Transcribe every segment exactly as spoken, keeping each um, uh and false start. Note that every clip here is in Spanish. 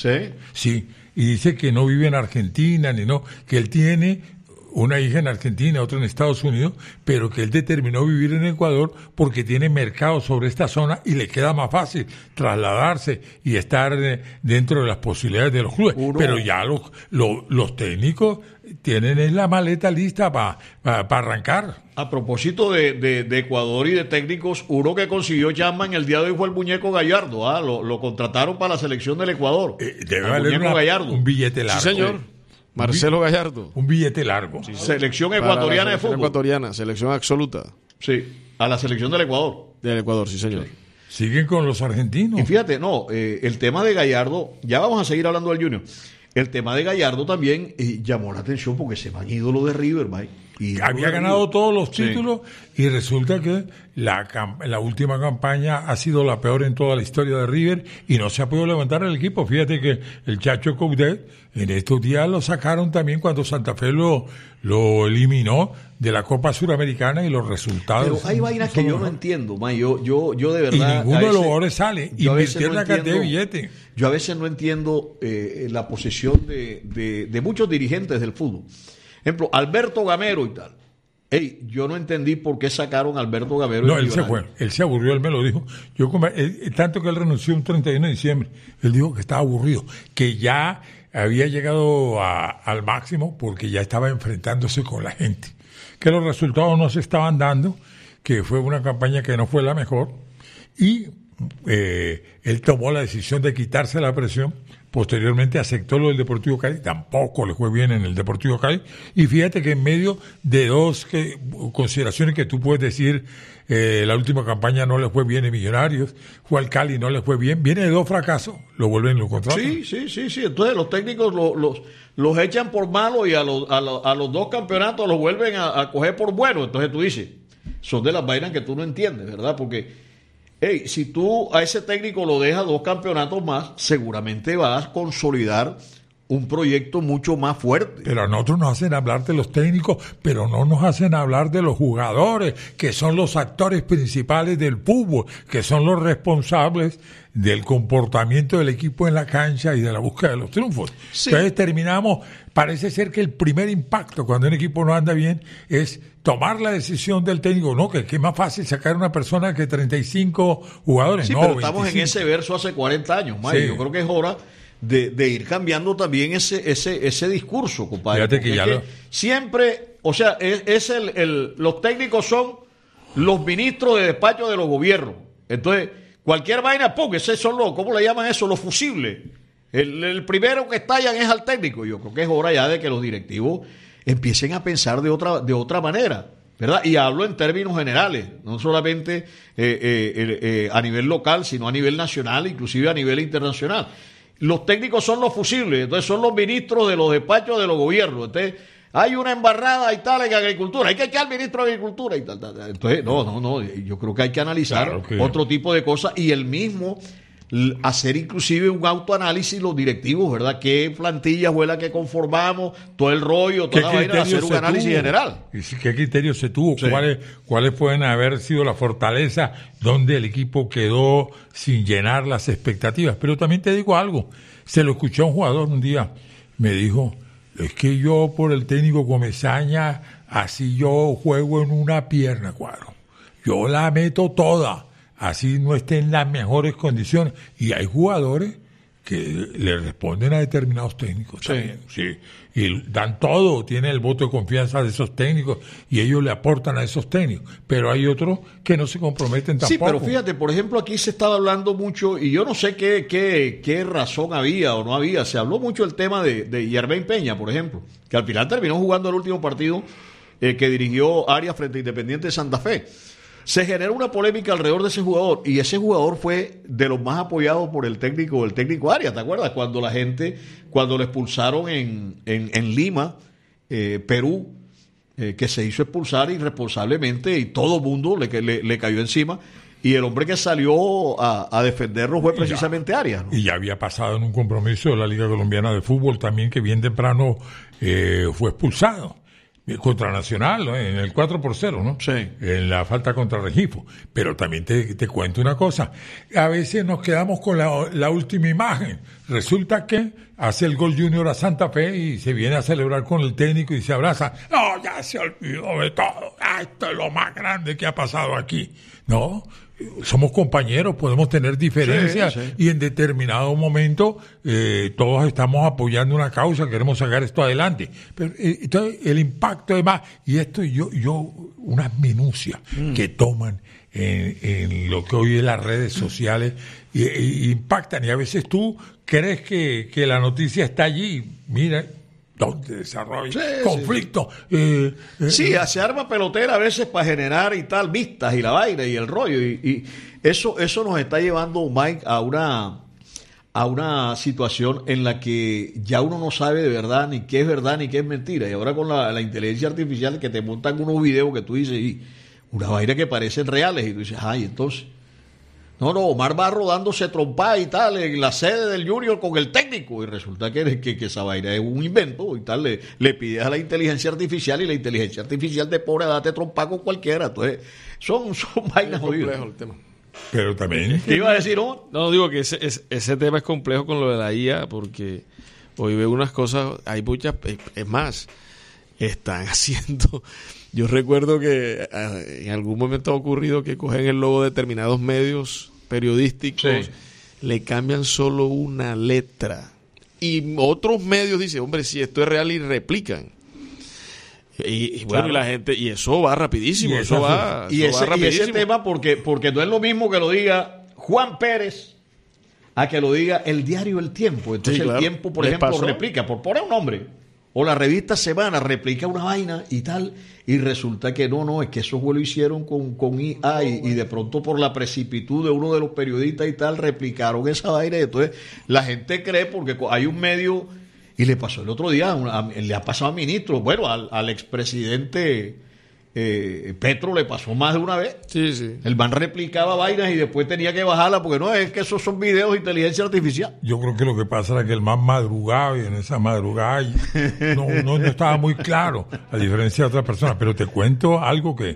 ¿Sí? Sí, y dice que no vive en Argentina, ni no, que él tiene una hija en Argentina, otra en Estados Unidos, pero que él determinó vivir en Ecuador porque tiene mercado sobre esta zona y le queda más fácil trasladarse y estar eh, dentro de las posibilidades de los clubes. Uno. Pero ya los, los, los técnicos tienen en la maleta lista para pa, pa arrancar. A propósito de, de, de Ecuador y de técnicos, uno que consiguió Chapman el día de hoy fue el Muñeco Gallardo. ¿ah? Lo, lo contrataron para la selección del Ecuador. Eh, debe valer una, Gallardo. un billete largo. Sí, señor. Eh. Marcelo Gallardo. Un billete largo. Sí, selección ecuatoriana selección de fútbol. ecuatoriana, selección absoluta. Sí, a la selección del Ecuador. Del Ecuador, sí, señor. Sí. Siguen con los argentinos. Y fíjate, no, eh, el tema de Gallardo, ya vamos a seguir hablando del Junior. El tema de Gallardo también eh, llamó la atención porque se van ídolo de River, Mike. Ídolo Había de ganado River. Todos los títulos, sí. Y resulta que la, la última campaña ha sido la peor en toda la historia de River y no se ha podido levantar el equipo. Fíjate que el Chacho Coudet en estos días lo sacaron también cuando Santa Fe lo, lo eliminó de la Copa Suramericana y los resultados. Pero hay vainas que yo no entiendo, Mike. Yo, yo, yo de verdad. Y ninguno de los jugadores sale. Invirtieron la cantidad de billetes. Yo a veces no entiendo eh, la posesión de, de, de muchos dirigentes del fútbol. Ejemplo, Alberto Gamero y tal. Ey, yo no entendí por qué sacaron a Alberto Gamero. No, él se fue, él se aburrió, él me lo dijo. Yo él, tanto que él renunció un treinta y uno de diciembre, él dijo que estaba aburrido, que ya había llegado a, al máximo porque ya estaba enfrentándose con la gente, que los resultados no se estaban dando, que fue una campaña que no fue la mejor, y eh, él tomó la decisión de quitarse la presión. Posteriormente aceptó lo del Deportivo Cali, tampoco le fue bien en el Deportivo Cali, y fíjate que en medio de dos que, consideraciones que tú puedes decir, eh, la última campaña no le fue bien en Millonarios, fue al Cali, no le fue bien, viene de dos fracasos, lo vuelven y lo contratan. Sí, sí, sí, sí, entonces los técnicos los, los, los echan por malo y a los, a los, a los dos campeonatos los vuelven a, a coger por bueno, entonces tú dices, son de las vainas que tú no entiendes, ¿verdad? Porque hey, si tú a ese técnico lo dejas dos campeonatos más, seguramente vas a consolidar un proyecto mucho más fuerte. Pero a nosotros nos hacen hablar de los técnicos, pero no nos hacen hablar de los jugadores, que son los actores principales del fútbol, que son los responsables del comportamiento del equipo en la cancha y de la búsqueda de los triunfos. Sí. Entonces terminamos, parece ser que el primer impacto cuando un equipo no anda bien es tomar la decisión del técnico, no, que, que es más fácil sacar a una persona que treinta y cinco jugadores. Sí, no, pero estamos veinticinco. En ese verso hace cuarenta años, Mario. Sí. Yo creo que es hora de, de ir cambiando también ese ese ese discurso, compadre. Fíjate que ya que lo... Siempre, o sea, es, es el, el los técnicos son los ministros de despacho de los gobiernos. Entonces, cualquier vaina, pum, ese son los, ¿cómo le llaman eso? Los fusibles. El, el primero que estallan es al técnico. Yo creo que es hora ya de que los directivos empiecen a pensar de otra de otra manera, ¿verdad? Y hablo en términos generales, no solamente eh, eh, eh, a nivel local, sino a nivel nacional, inclusive a nivel internacional. Los técnicos son los fusibles, entonces son los ministros de los despachos de los gobiernos. Entonces, hay una embarrada y tal en agricultura, hay que echar al ministro de agricultura y tal, tal, tal. Entonces, no, no, no, yo creo que hay que analizar claro que... otro tipo de cosas y el mismo hacer inclusive un autoanálisis los directivos, ¿verdad? ¿Qué plantilla fue la que conformamos? Todo el rollo, toda la vaina, hacer un análisis tuvo? general. ¿Qué criterios se tuvo? Sí. ¿Cuáles, ¿Cuáles pueden haber sido las fortalezas donde el equipo quedó sin llenar las expectativas? Pero también te digo algo, se lo escuché a un jugador un día, me dijo, es que yo por el técnico Comesaña, así yo juego en una pierna, cuadro. Yo la meto toda. Así no esté en las mejores condiciones. Y hay jugadores que le responden a determinados técnicos. Sí. También, sí. Y dan todo, tienen el voto de confianza de esos técnicos y ellos le aportan a esos técnicos. Pero hay otros que no se comprometen tampoco. Sí, pero fíjate, por ejemplo, aquí se estaba hablando mucho, y yo no sé qué, qué, qué razón había o no había. Se habló mucho del tema de, de Yermain Peña, por ejemplo, que al final terminó jugando el último partido eh, que dirigió Arias frente a Independiente de Santa Fe. Se generó una polémica alrededor de ese jugador y ese jugador fue de los más apoyados por el técnico, el técnico Arias, ¿te acuerdas? Cuando la gente, cuando lo expulsaron en, en, en Lima, eh, Perú, eh, que se hizo expulsar irresponsablemente y todo el mundo le, le, le cayó encima y el hombre que salió a, a defenderlo fue precisamente ya, Arias, ¿no? Y ya había pasado en un compromiso de la Liga Colombiana de Fútbol también que bien temprano eh, fue expulsado. contra Nacional, ¿no? En el cuatro por cero, ¿no? Sí. En la falta contra Regifo. Pero también te, te cuento una cosa. A veces nos quedamos con la, la última imagen. Resulta que hace el gol Junior a Santa Fe y se viene a celebrar con el técnico y se abraza. No, ya se olvidó de todo. Ah, esto es lo más grande que ha pasado aquí. No, somos compañeros, podemos tener diferencias, sí, sí. Y en determinado momento eh, todos estamos apoyando una causa, queremos sacar esto adelante. Pero eh, entonces, el impacto de más, y esto yo, yo unas minucias mm. que toman en, en lo que hoy es las redes sociales y, y impactan, y a veces tú crees que, que la noticia está allí, mira donde desarrolla sí, conflicto. Sí, eh, eh, sí, se arma pelotera a veces para generar y tal, vistas y la vaina y el rollo. Y, y eso, eso nos está llevando, Mike, a una, a una situación en la que ya uno no sabe de verdad ni qué es verdad ni qué es mentira. Y ahora con la, la inteligencia artificial que te montan unos videos que tú dices, y una vaina que parecen reales, y tú dices, ay, entonces... No, no, Omar Barro dándose trompada y tal en la sede del Junior con el técnico y resulta que, que, que esa vaina es un invento y tal, le, le pides a la inteligencia artificial y la inteligencia artificial te pone a darte trompada con cualquiera. Entonces, son, son vainas jodidas. El tema. Pero también... ¿Qué iba a decir, Omar? No, digo que ese, ese, ese tema es complejo con lo de la I A porque hoy veo unas cosas, hay muchas, es más, están haciendo... Yo recuerdo que eh, en algún momento ha ocurrido que cogen el logo de determinados medios periodísticos, sí. Le cambian solo una letra. Y otros medios dicen, hombre, si esto es real y replican. Y, y bueno, claro. Y la gente, y eso va rapidísimo, y eso va, y, eso ese, va y ese tema, porque, porque no es lo mismo que lo diga Juan Pérez a que lo diga el diario El Tiempo. Entonces sí, claro. El Tiempo, por ejemplo, pasó? replica, por poner un nombre. O la revista Semana replica una vaina y tal, y resulta que no, no, es que eso lo hicieron con, con I A y, y de pronto por la precipitud de uno de los periodistas y tal, replicaron esa vaina. Y entonces la gente cree porque hay un medio, y le pasó el otro día, a, le ha pasado a ministros, bueno, al, al expresidente eh, Petro le pasó más de una vez. Sí, sí. El man replicaba vainas y después tenía que bajarla porque no, es que esos son videos de inteligencia artificial. Yo creo que lo que pasa era que el man madrugaba y en esa madrugada no, no, no estaba muy claro, a diferencia de otras personas. Pero te cuento algo que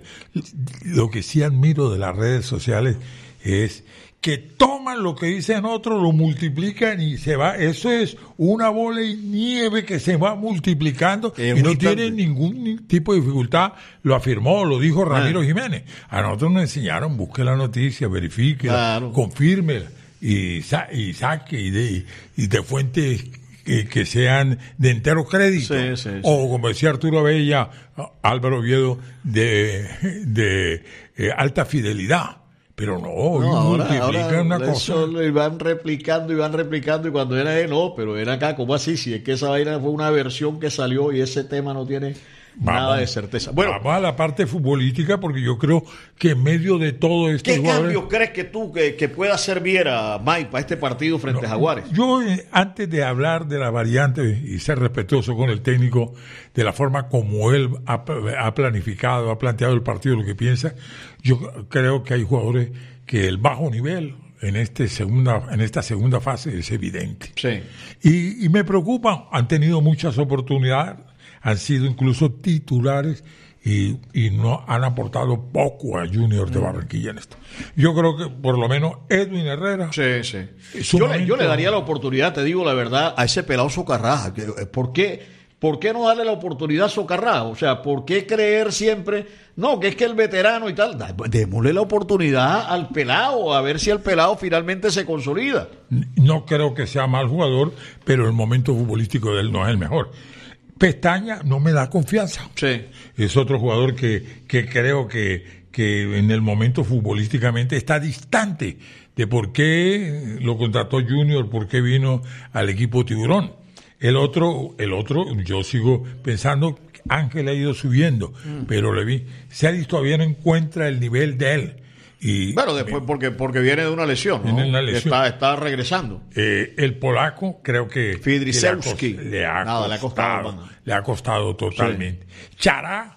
lo que sí admiro de las redes sociales es que toman lo que dicen otros, lo multiplican y se va. Eso es una bola de nieve que se va multiplicando es y no tiene ningún tipo de dificultad. Lo afirmó, lo dijo Ramiro ah. Jiménez. A nosotros nos enseñaron, busque la noticia, verifique, claro. confírmela y, sa- y saque y de, y de fuentes que, que sean de entero crédito. Sí, sí, sí. O como decía Arturo Abella, Álvaro Oviedo, de, de eh, alta fidelidad. Pero no, no ahora, ahora una cosa. Eso lo iban replicando y van replicando y cuando era él, no, pero era acá, ¿cómo así? Si es que esa vaina fue una versión que salió y ese tema no tiene vamos, nada de certeza. Bueno, vamos a la parte futbolística porque yo creo que en medio de todo esto... ¿Qué jugadores... cambios crees que tú que, que pueda hacer Viera, Mike, para este partido frente no, a Jaguares? Yo, eh, antes de hablar de la variante y ser respetuoso con el técnico de la forma como él ha, ha planificado, ha planteado el partido, lo que piensa, yo creo que hay jugadores que el bajo nivel en este segunda en esta segunda fase es evidente. Sí. Y, y me preocupan, han tenido muchas oportunidades, han sido incluso titulares y, y no han aportado poco a Junior de Barranquilla en esto. Yo creo que por lo menos Edwin Herrera. Sí, sí. Yo le, yo le daría la oportunidad, te digo la verdad, a ese pelado Socarraja. ¿Por qué? ¿Por qué no darle la oportunidad a Socarraja? O sea, ¿por qué creer siempre, no, que es que el veterano y tal? Démosle la oportunidad al pelado, a ver si el pelado finalmente se consolida. No creo que sea mal jugador, pero el momento futbolístico de él no es el mejor. Pestaña no me da confianza. Sí. Es otro jugador que, que creo que, que en el momento futbolísticamente está distante de por qué lo contrató Junior, por qué vino al equipo Tiburón. El otro, el otro, yo sigo pensando que Ángel ha ido subiendo, mm. pero Leví, Celis todavía no encuentra el nivel de él. Y bueno, después porque porque viene de una lesión, ¿no? Una lesión. Está, está regresando. Eh, el polaco creo que Fidrisewski. le ha, le ha Nada, costado, le ha costado, le ha costado totalmente. Sí. Chará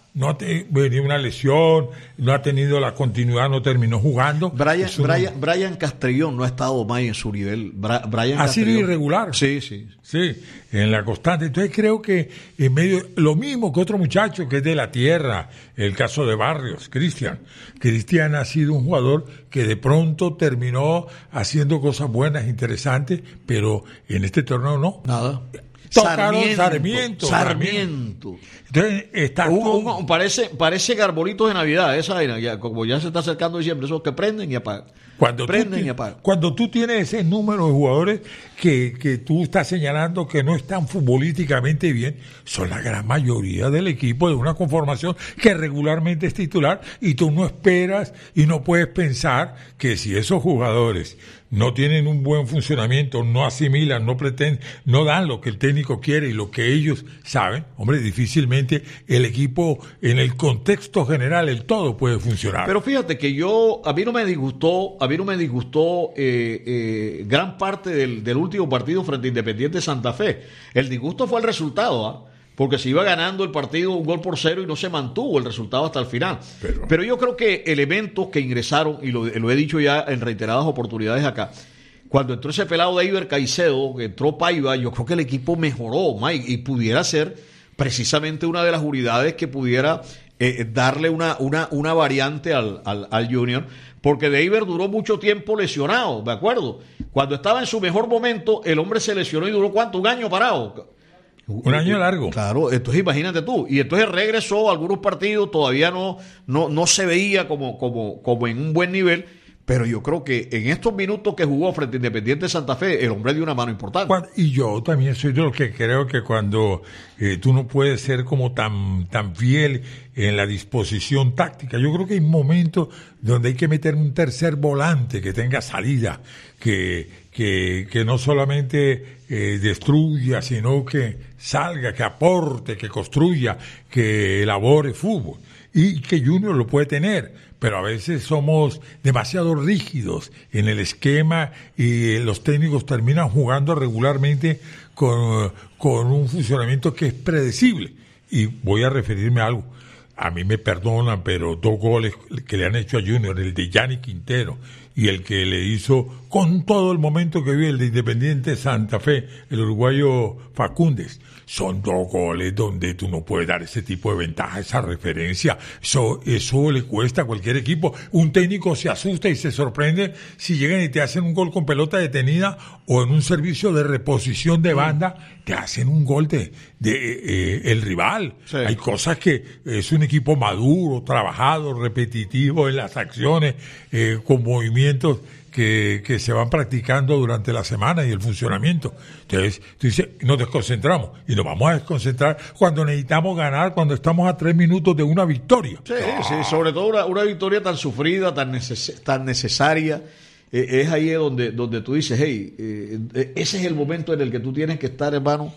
no ha tenido una lesión, no ha tenido la continuidad, no terminó jugando. Brian, un... Brian, Brian Castrillón no ha estado más en su nivel. Bra, Brian ha Castrillón. sido irregular. Sí, sí. Sí, en la constante. Entonces creo que en medio, lo mismo que otro muchacho que es de la tierra, el caso de Barrios, Cristian. Cristian ha sido un jugador que de pronto terminó haciendo cosas buenas, interesantes, pero en este torneo no. Nada. Tocaron Sarmiento. Sarmiento. Sarmiento. Entonces, está un, todo... un, parece, parece garbolitos de Navidad, esa vaina, ya, como ya se está acercando diciembre, esos que prenden y apagan. Cuando prenden tú, y apagan. Cuando tú tienes ese número de jugadores que, que tú estás señalando que no están futbolísticamente bien, son la gran mayoría del equipo de una conformación que regularmente es titular, y tú no esperas y no puedes pensar que si esos jugadores no tienen un buen funcionamiento, no asimilan, no pretenden, no dan lo que el técnico quiere y lo que ellos saben, hombre, difícilmente el equipo en el contexto general, el todo puede funcionar. Pero fíjate que yo, a mí no me disgustó, a mí no me disgustó eh, eh, gran parte del, del último partido frente a Independiente Santa Fe. El disgusto fue el resultado, ¿ah? ¿eh? Porque se iba ganando el partido un gol por cero y no se mantuvo el resultado hasta el final. Pero, Pero yo creo que elementos que ingresaron, y lo, lo he dicho ya en reiteradas oportunidades acá, cuando entró ese pelado de Iber Caicedo, que entró Paiva, yo creo que el equipo mejoró, Mike, y pudiera ser precisamente una de las unidades que pudiera eh, darle una, una, una variante al, al, al Junior, porque de Iber duró mucho tiempo lesionado, ¿de acuerdo? Cuando estaba en su mejor momento, el hombre se lesionó y duró ¿cuánto? Un año parado. Un año largo. Claro, entonces imagínate tú. Y entonces regresó a algunos partidos, todavía no, no, no se veía como, como, como en un buen nivel, pero yo creo que en estos minutos que jugó frente a Independiente Santa Fe, el hombre dio una mano importante. Y yo también soy de los que creo que cuando eh, tú no puedes ser como tan, tan fiel en la disposición táctica, yo creo que hay momentos donde hay que meter un tercer volante que tenga salida, que, que, que no solamente eh, destruya, sino que salga, que aporte, que construya, que elabore fútbol. Y que Junior lo puede tener, pero a veces somos demasiado rígidos en el esquema y los técnicos terminan jugando regularmente con, con un funcionamiento que es predecible. Y voy a referirme a algo. A mí me perdonan, pero dos goles que le han hecho a Junior, el de Gianni Quintero y el que le hizo con todo el momento que vive el de Independiente Santa Fe, el uruguayo Facúndez, son dos goles donde tú no puedes dar ese tipo de ventaja, esa referencia. Eso, eso le cuesta a cualquier equipo. Un técnico se asusta y se sorprende si llegan y te hacen un gol con pelota detenida o en un servicio de reposición de banda te hacen un gol de, de eh, el rival. Sí. Hay cosas que es un equipo maduro, trabajado, repetitivo en las acciones, eh, con movimientos que, que se van practicando durante la semana y el funcionamiento. Entonces, tú dices, nos desconcentramos y nos vamos a desconcentrar cuando necesitamos ganar, cuando estamos a tres minutos de una victoria. Sí, ah. sí, sobre todo una, una victoria tan sufrida, tan, neces- tan necesaria. Eh, es ahí donde, donde tú dices, hey, eh, ese es el momento en el que tú tienes que estar, hermano,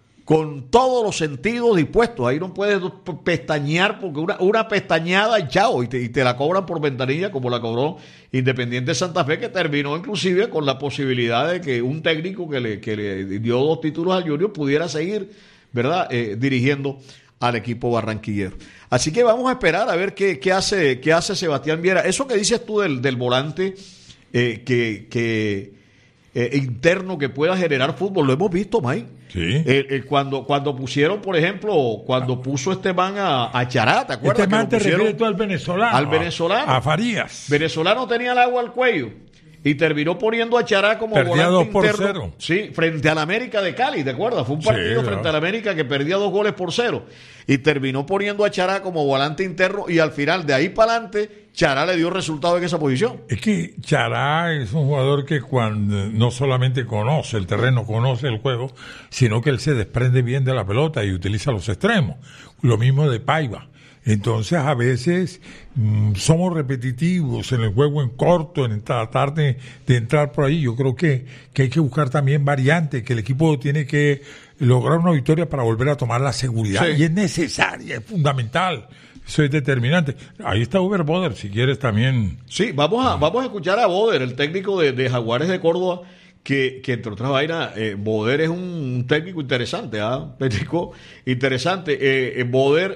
con todos los sentidos dispuestos. Ahí no puedes pestañear, porque una, una pestañada y chao, y te, y te la cobran por ventanilla, como la cobró Independiente Santa Fe, que terminó inclusive con la posibilidad de que un técnico que le, que le dio dos títulos al Junior pudiera seguir, ¿verdad?, eh, dirigiendo al equipo barranquillero. Así que vamos a esperar a ver qué, qué hace, qué hace Sebastián Viera. Eso que dices tú del, del volante eh, que, que eh, interno que pueda generar fútbol, lo hemos visto, Mike. Sí. Eh, eh, cuando, cuando pusieron, por ejemplo, cuando puso este man a, a Chará, ¿te acuerdas? Este man que te refieres tú al venezolano. Al venezolano. A, a Farías. Venezolano tenía el agua al cuello y terminó poniendo a Chará como perdía volante dos por interno. cero. Sí, frente al América de Cali, ¿te acuerdas? Fue un partido sí, frente claro. al América que perdía dos goles por cero. Y terminó poniendo a Chará como volante interno y al final, de ahí para adelante, Chará le dio resultado en esa posición. Es que Chará es un jugador que cuando no solamente conoce el terreno, conoce el juego, sino que él se desprende bien de la pelota y utiliza los extremos. Lo mismo de Paiva. Entonces a veces mmm, somos repetitivos en el juego en corto, en tratar de, de entrar por ahí. Yo creo que, que hay que buscar también variantes, que el equipo tiene que lograr una victoria para volver a tomar la seguridad. Sí. Y es necesaria, es fundamental. Eso es determinante. Ahí está Uber Boder, si quieres también. Sí, vamos a, vamos a escuchar a Boder, el técnico de, de Jaguares de Córdoba, que, que entre otras vainas, eh, Boder es un técnico interesante, ¿ah? ¿eh? Técnico interesante. Eh, eh, Boder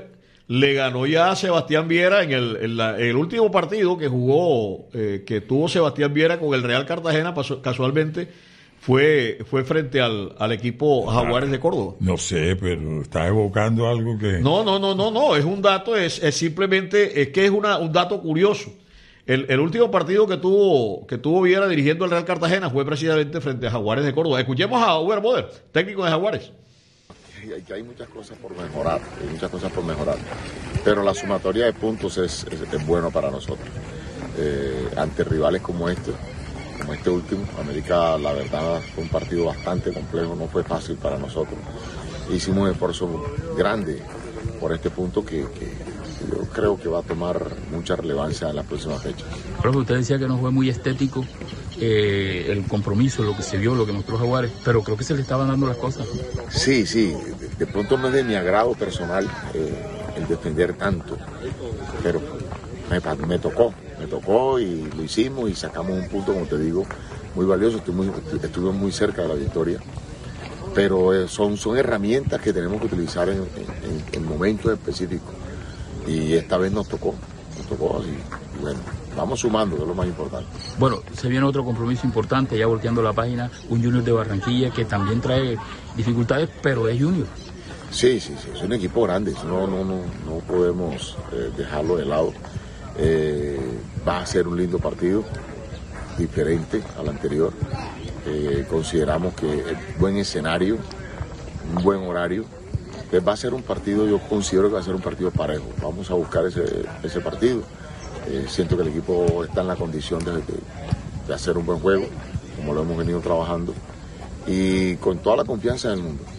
le ganó ya a Sebastián Viera en el, en la, en el último partido que jugó, eh, que tuvo Sebastián Viera con el Real Cartagena, pasó, casualmente fue, fue frente al, al equipo Jaguares de Córdoba. No sé, pero está evocando algo que... No, no, no, no, no, es un dato, es, es simplemente, es que es una, un dato curioso. El, el último partido que tuvo que tuvo Viera dirigiendo el Real Cartagena fue precisamente frente a Jaguares de Córdoba. Escuchemos a Uber Boder, técnico de Jaguares. Que hay muchas cosas por mejorar, hay muchas cosas por mejorar, pero la sumatoria de puntos es, es, es bueno para nosotros. Eh, ante rivales como este, como este último, América, la verdad, fue un partido bastante complejo, no fue fácil para nosotros. Hicimos un esfuerzo grande por este punto que, que yo creo que va a tomar mucha relevancia en las próximas fechas. Profe, usted decía que no fue muy estético eh, el compromiso, lo que se vio, lo que mostró Jaguares, pero creo que se le estaban dando las cosas. Sí, sí, de, de pronto no es de mi agrado personal eh, el defender tanto, pero me, me tocó, me tocó y lo hicimos y sacamos un punto, como te digo, muy valioso, estuvimos muy, estuve muy cerca de la victoria. Pero eh, son, son herramientas que tenemos que utilizar en, en, en momentos específicos. Y esta vez nos tocó, nos tocó así. Y bueno, vamos sumando, que es lo más importante. Bueno, se viene otro compromiso importante, ya volteando la página, un Junior de Barranquilla que también trae dificultades, pero es Junior. Sí, sí, sí, es un equipo grande, no, no, no, no podemos eh, dejarlo de lado. Eh, va a ser un lindo partido, diferente al anterior. Eh, consideramos que es buen escenario, un buen horario. Entonces va a ser un partido, yo considero que va a ser un partido parejo. Vamos a buscar ese, ese partido. Eh, siento que el equipo está en la condición de, de, de hacer un buen juego, como lo hemos venido trabajando, y con toda la confianza del mundo.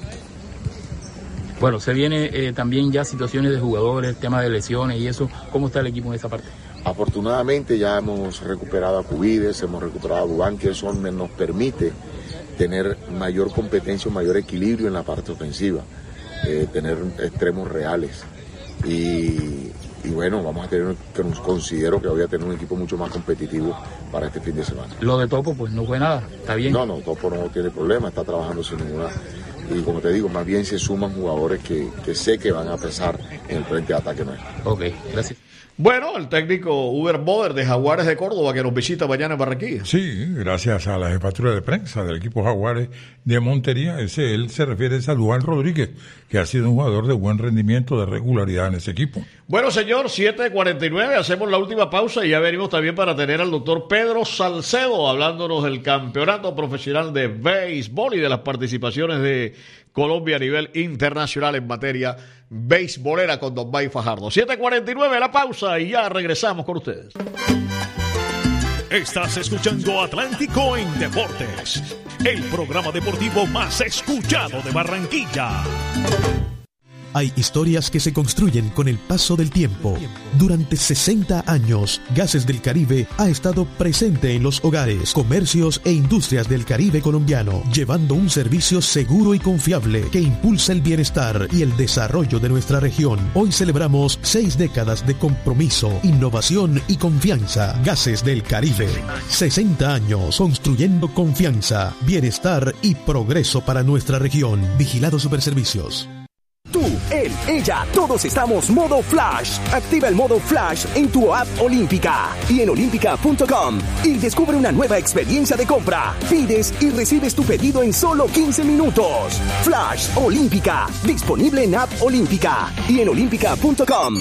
Bueno, se viene eh, también ya situaciones de jugadores, temas de lesiones y eso. ¿Cómo está el equipo en esa parte? Afortunadamente ya hemos recuperado a Cubides, hemos recuperado a Dubán, que eso nos permite tener mayor competencia, mayor equilibrio en la parte ofensiva. Eh, tener extremos reales y, y bueno, vamos a tener, que nos considero que voy a tener un equipo mucho más competitivo para este fin de semana. Lo de Topo pues no fue nada, está bien. No, no, Topo no tiene problema, está trabajando sin ninguna, y como te digo, más bien se suman jugadores que, que sé que van a pesar en el frente de ataque nuestro. Ok, gracias. Bueno, el técnico Uber Boder de Jaguares de Córdoba, que nos visita mañana en Barranquilla. Sí, gracias a la jefatura de prensa del equipo Jaguares de Montería. Ese, él se refiere a Duván Rodríguez, que ha sido un jugador de buen rendimiento, de regularidad en ese equipo. Bueno, señor, siete cuarenta y nueve, hacemos la última pausa y ya venimos también para tener al doctor Pedro Salcedo hablándonos del campeonato profesional de béisbol y de las participaciones de Colombia a nivel internacional en materia beisbolera con Don Bay Fajardo. siete cuarenta y nueve, la pausa y ya regresamos con ustedes. Estás escuchando Atlántico en Deportes, el programa deportivo más escuchado de Barranquilla. Hay historias que se construyen con el paso del tiempo. Durante sesenta años, Gases del Caribe ha estado presente en los hogares, comercios e industrias del Caribe colombiano, llevando un servicio seguro y confiable que impulsa el bienestar y el desarrollo de nuestra región. Hoy celebramos seis décadas de compromiso, innovación y confianza. Gases del Caribe. sesenta años construyendo confianza, bienestar y progreso para nuestra región. Vigilado Superservicios. Tú, él, ella, todos estamos modo Flash. Activa el modo Flash en tu app Olímpica y en olímpica punto com y descubre una nueva experiencia de compra. Pides y recibes tu pedido en solo quince minutos. Flash Olímpica, disponible en app Olímpica y en olímpica punto com.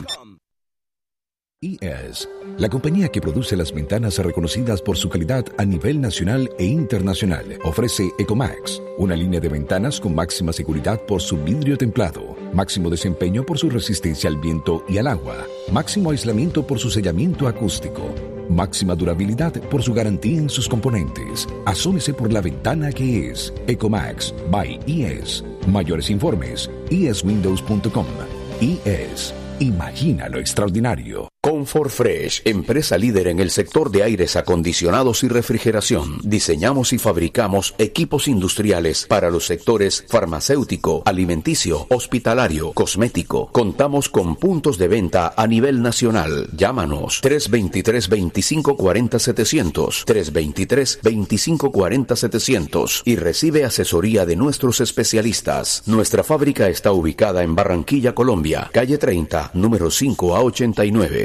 I E S, la compañía que produce las ventanas reconocidas por su calidad a nivel nacional e internacional, ofrece Ecomax, una línea de ventanas con máxima seguridad por su vidrio templado, máximo desempeño por su resistencia al viento y al agua, máximo aislamiento por su sellamiento acústico, máxima durabilidad por su garantía en sus componentes. Asómese por la ventana que es Ecomax by I E S. Mayores informes, i e s windows punto com. I E S. Imagina lo extraordinario. Comfort Fresh, empresa líder en el sector de aires acondicionados y refrigeración. Diseñamos y fabricamos equipos industriales para los sectores farmacéutico, alimenticio, hospitalario, cosmético. Contamos con puntos de venta a nivel nacional. Llámanos tres dos tres, veinticinco cuarenta, setecientos, tres dos tres, veinticinco cuarenta, setecientos y recibe asesoría de nuestros especialistas. Nuestra fábrica está ubicada en Barranquilla, Colombia, calle treinta, número cinco a ochenta y nueve.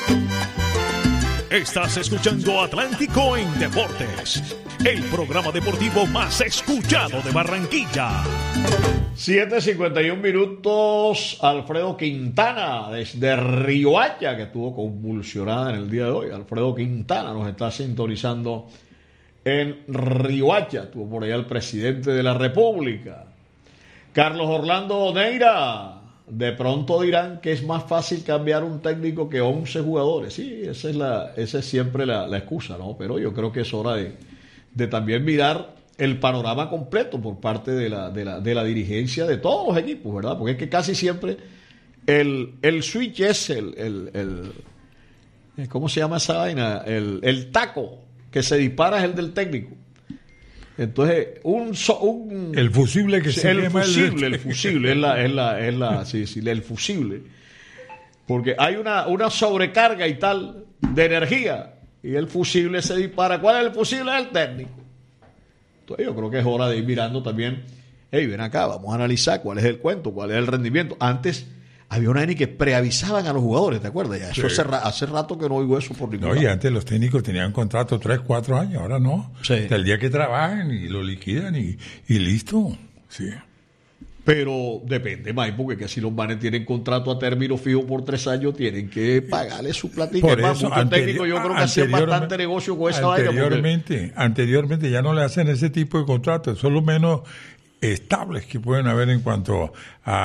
Estás escuchando Atlántico en Deportes, el programa deportivo más escuchado de Barranquilla. siete cincuenta y un minutos. Alfredo Quintana desde Riohacha, que estuvo convulsionada en el día de hoy. Alfredo Quintana nos está sintonizando en Riohacha. Estuvo por allá el presidente de la República. Carlos Orlando Neira. De pronto dirán que es más fácil cambiar un técnico que once jugadores. Sí, esa es, la, esa es siempre la, la excusa, ¿no? Pero yo creo que es hora de, de también mirar el panorama completo por parte de la, de, la, de la dirigencia de todos los equipos, ¿verdad? Porque es que casi siempre el, el switch es el, el, el... ¿Cómo se llama esa vaina? El, el taco que se dispara es el del técnico. Entonces, un, un el fusible que se el quema fusible, el... el fusible es la, es la, es la, sí, sí, el fusible, porque hay una, una sobrecarga y tal de energía y el fusible se dispara. ¿Cuál es el fusible? Es el técnico. Entonces, yo creo que es hora de ir mirando también. Hey, ven acá, vamos a analizar cuál es el cuento, cuál es el rendimiento. Antes había una N que preavisaban a los jugadores, ¿te acuerdas? Ya, eso Sí. hace, hace rato que no oigo eso por ningún No, y lado. antes los técnicos tenían contrato tres, cuatro años, ahora no. Sí. Hasta el día que trabajan y lo liquidan y, y listo. Sí. Pero depende, Mike, porque que si los manes tienen contrato a término fijo por tres años, tienen que pagarle su platica. Por Es más, eso, muchos anteri- técnicos yo creo que hacían anteriormente- bastante negocio con esa vaina. porque- Anteriormente, anteriormente ya no le hacen ese tipo de contratos, son los menos estables que pueden haber en cuanto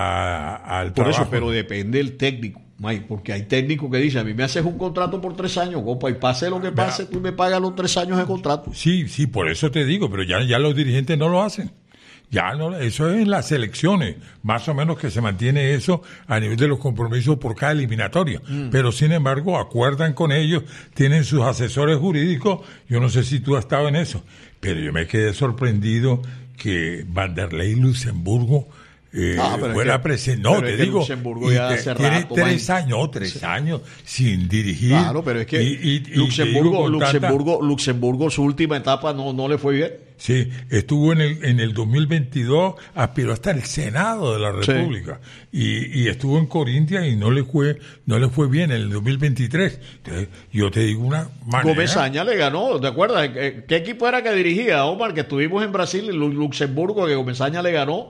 a, al Por trabajo. eso, pero depende del técnico, Mike, porque hay técnicos que dicen, a mí me haces un contrato por tres años, compa, y pase lo que pase, tú me pagas los tres años de contrato. Sí, sí, por eso te digo, pero ya, ya los dirigentes no lo hacen. Ya no, eso es en las elecciones, más o menos que se mantiene eso a nivel de los compromisos por cada eliminatoria. Mm. Pero sin embargo, acuerdan con ellos, tienen sus asesores jurídicos. Yo no sé si tú has estado en eso, pero yo me quedé sorprendido que Vanderlei Luxemburgo eh, Ah, pero es fuera que- presente. No, pero te es que digo, Luxemburgo y ya te- hace tiene rato, tres Mike. años, tres años sin dirigir. Claro, pero es que Y- y- y te digo Luxemburgo, con tanta- Luxemburgo, Luxemburgo, su última etapa no, no le fue bien. Sí, estuvo en el en el dos mil veintidós, aspiró hasta el Senado de la Sí. República y, y estuvo en Corintia y no le fue no le fue bien en el dos mil veintitrés. Entonces, yo te digo una manera. Comesaña le ganó, ¿te acuerdas? ¿Qué, qué equipo era que dirigía, Omar? Que estuvimos en Brasil, en Lu- Luxemburgo, que Comesaña le ganó.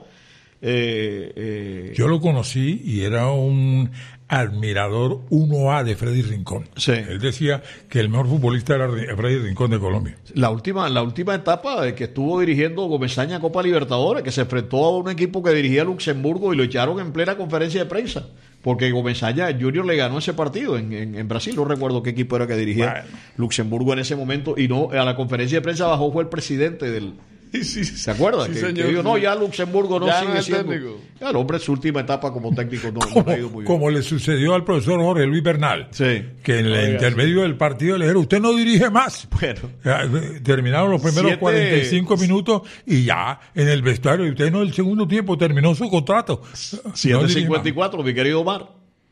Eh, eh, Yo lo conocí y era un admirador uno A de Freddy Rincón. Sí. Él decía que el mejor futbolista era Ri- Freddy Rincón de Colombia. La última, la última etapa de que estuvo dirigiendo Comesaña Copa Libertadores, que se enfrentó a un equipo que dirigía Luxemburgo y lo echaron en plena conferencia de prensa, porque Comesaña Junior le ganó ese partido en, en, en Brasil. No recuerdo qué equipo era que dirigía Bueno. Luxemburgo en ese momento, y no, a la conferencia de prensa bajó fue el presidente del... ¿Se acuerda? Sí, que, señor, que dijo, sí. no, ya Luxemburgo no Ya sigue no es siendo... técnico. Ya, el hombre, su última etapa como técnico no, no Como, ha ido muy bien. como le sucedió al profesor Jorge Luis Bernal, Sí. que en el Oiga, intermedio del partido le dijeron, usted no dirige más. Bueno. Ya, eh, terminaron los primeros Siete- cuarenta y cinco minutos y ya en el vestuario, y usted no, el segundo tiempo terminó su contrato. No siete dirige cincuenta y cuatro, mi querido Omar.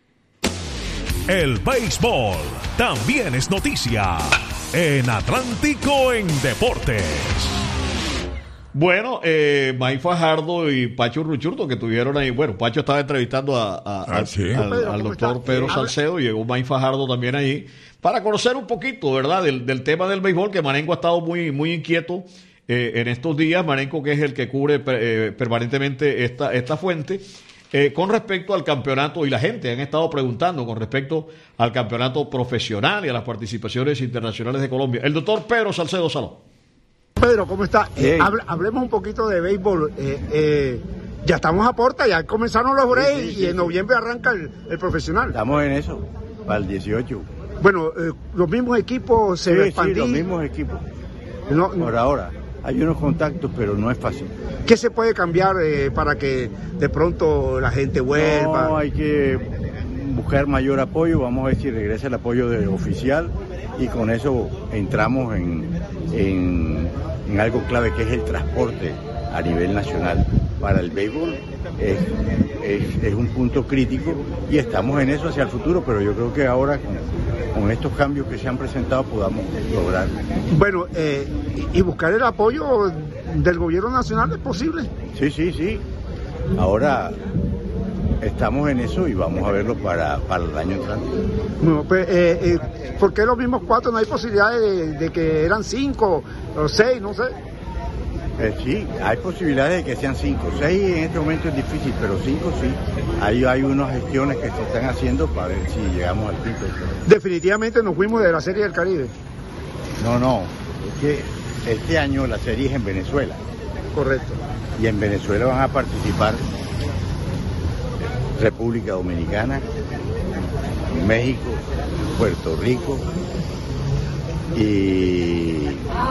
El béisbol también es noticia en Atlántico en Deportes. Bueno, eh, Mike Fajardo y Pacho Ruchurto, que tuvieron ahí, bueno, Pacho estaba entrevistando a, a- Ah, al- sí. al, Pedro, al ¿cómo doctor está? Pedro Eh, Salcedo, y llegó Mike Fajardo también ahí, para conocer un poquito, ¿verdad?, del, del tema del béisbol, que Marenco ha estado muy, muy inquieto eh, en estos días. Marenco, que es el que cubre eh, permanentemente esta, esta fuente, eh, con respecto al campeonato, y la gente han estado preguntando con respecto al campeonato profesional y a las participaciones internacionales de Colombia. El doctor Pedro Salcedo Salón. Pedro, ¿cómo está? Eh, Bien. hable- hablemos un poquito de béisbol. Eh, eh, ya estamos a puerta, ya comenzaron los breaks sí, sí, y en sí. noviembre arranca el, el profesional. Estamos en eso, para el dieciocho. Bueno, eh, los mismos equipos se Sí, sí, expandí. los mismos equipos. No, Por ahora, hay unos contactos, pero no es fácil. ¿Qué se puede cambiar eh, para que de pronto la gente vuelva? No, hay que buscar mayor apoyo, vamos a ver si regresa el apoyo de oficial y con eso entramos en, en, en algo clave que es el transporte a nivel nacional. Para el béisbol es, es, es un punto crítico y estamos en eso hacia el futuro, pero yo creo que ahora con, con estos cambios que se han presentado podamos lograr. Bueno, eh, y buscar el apoyo del gobierno nacional es posible. Sí, sí, sí. Ahora estamos en eso y vamos a verlo para, para el año entrante. No, pues, eh, eh, ¿por qué los mismos cuatro? ¿No hay posibilidades de, de que eran cinco o seis, no sé? Eh, sí, hay posibilidades de que sean cinco. Seis en este momento es difícil, pero cinco sí. Ahí hay unas gestiones que se están haciendo para ver si llegamos al pico. Definitivamente nos fuimos de la Serie del Caribe. No, no, es que este año la serie es en Venezuela. Correcto. Y en Venezuela van a participar República Dominicana, México, Puerto Rico y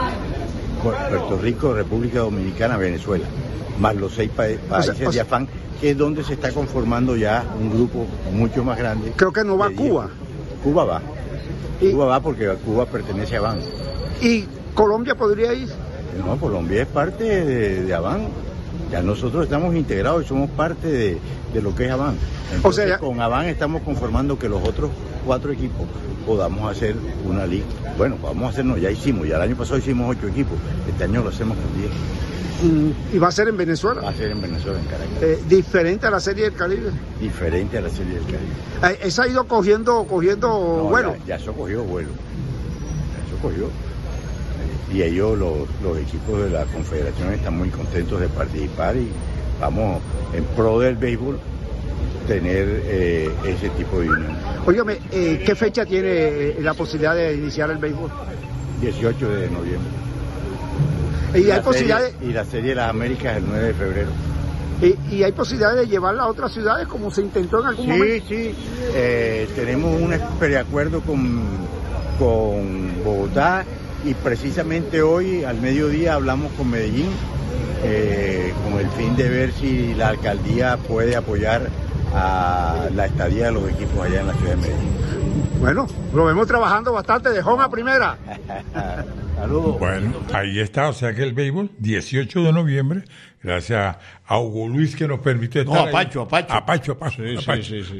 Puerto Rico, República Dominicana, Venezuela, más los seis pa países o sea, o sea, de AFAN, que es donde se está conformando ya un grupo mucho más grande. Creo que no va Cuba. Cuba va. ¿Y? Cuba va porque Cuba pertenece a ABAN. ¿Y Colombia podría ir? No, Colombia es parte de, de ABAN. Ya nosotros estamos integrados y somos parte de, de lo que es ABAN. Entonces, o sea, ya... con ABAN estamos conformando que los otros cuatro equipos podamos hacer una liga. Bueno, vamos a hacernos, ya hicimos, ya el año pasado hicimos ocho equipos, este año lo hacemos con diez. ¿Y va a ser en Venezuela? Va a ser en Venezuela, en Caracas. Eh, ¿Diferente a la Serie del Caribe? Diferente a la Serie del Caribe. Eh, ¿Esa ha ido cogiendo, cogiendo no, vuelo? Ya, ya eso cogió vuelo, ya eso cogió. Y ellos, los, los equipos de la Confederación, están muy contentos de participar y vamos en pro del béisbol tener eh, ese tipo de unión. Óigame, eh, ¿qué fecha tiene la posibilidad de iniciar el béisbol? dieciocho de noviembre. ¿Y, y hay posibilidades? Y la Serie de las Américas el nueve de febrero. ¿Y, y hay posibilidades de llevarla a otras ciudades como se intentó en algún sí, momento? Sí, sí. Eh, tenemos un preacuerdo con, con Bogotá y precisamente hoy al mediodía hablamos con Medellín eh, con el fin de ver si la alcaldía puede apoyar a la estadía de los equipos allá en la ciudad de Medellín. Bueno, lo vemos trabajando bastante de home a primera. Saludos. Bueno, ahí está, o sea que el béisbol, dieciocho de noviembre, gracias a Hugo Luis que nos permite estar. No, a Pacho, ahí. a Pacho. A Pacho, a Pacho. Sí, a sí, Pacho. sí, sí.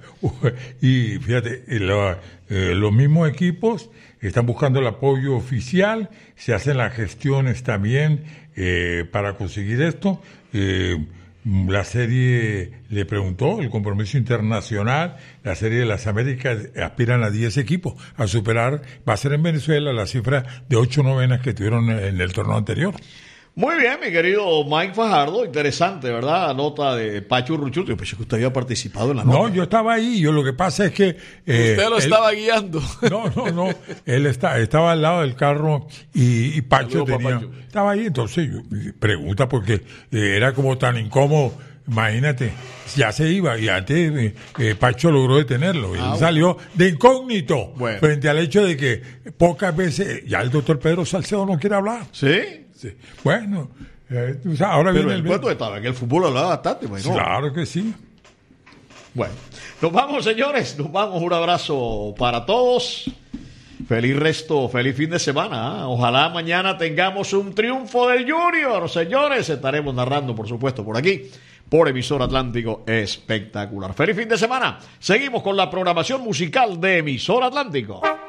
Y fíjate, lo, eh, los mismos equipos están buscando el apoyo oficial, se hacen las gestiones también eh, para conseguir esto. Eh, La serie le preguntó, el compromiso internacional, la serie de las Américas aspiran a diez equipos, a superar, va a ser en Venezuela, la cifra de ocho novenas que tuvieron en el torneo anterior. Muy bien, mi querido Mike Fajardo, interesante, ¿verdad? La nota de Pacho Ruchuto. Yo pensé que usted había participado en la nota. No, yo estaba ahí, yo lo que pasa es que... Eh, usted lo él, estaba guiando. No, no, no, él está, estaba al lado del carro y, y Pacho Saludos, tenía... Pacho. Estaba ahí, entonces yo, pregunta porque eh, era como tan incómodo, imagínate, ya se iba y antes eh, eh, Pacho logró detenerlo, y ah, él salió de incógnito bueno. frente al hecho de que pocas veces, ya el doctor Pedro Salcedo no quiere hablar. ¿Sí? Sí. Bueno, eh, o sea, ahora Pero viene el el... cuento estaba en el fútbol hablaba bastante. Bueno. Claro que sí. Bueno, nos vamos, señores, nos vamos, un abrazo para todos. Feliz resto, feliz fin de semana. ¿eh? Ojalá mañana tengamos un triunfo del Junior, señores. Estaremos narrando, por supuesto, por aquí, por Emisor Atlántico Espectacular. Feliz fin de semana. Seguimos con la programación musical de Emisor Atlántico.